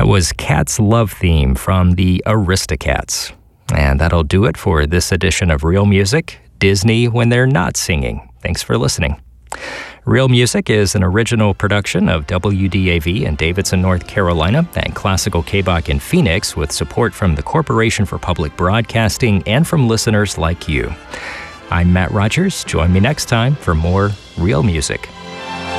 That was Cat's Love Theme from the Aristocats. And that'll do it for this edition of Real Music, Disney when they're not singing. Thanks for listening. Real Music is an original production of WDAV in Davidson, North Carolina, and Classical KBOC in Phoenix, with support from the Corporation for Public Broadcasting and from listeners like you. I'm Matt Rogers. Join me next time for more Real Music.